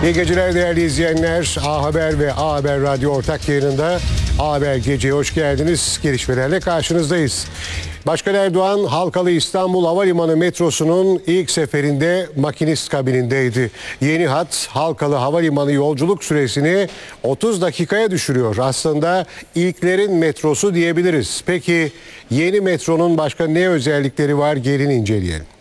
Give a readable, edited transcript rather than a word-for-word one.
İyi geceler değerli izleyenler. A Haber ve A Haber Radyo ortak yayınında A Haber Gece'ye hoş geldiniz. Gelişmelerle karşınızdayız. Başkan Erdoğan, Halkalı İstanbul Havalimanı metrosunun ilk seferinde makinist kabinindeydi. Yeni hat Halkalı Havalimanı yolculuk süresini 30 dakikaya düşürüyor. Aslında ilklerin metrosu diyebiliriz. Peki yeni metronun başka ne özellikleri var? Gelin inceleyelim.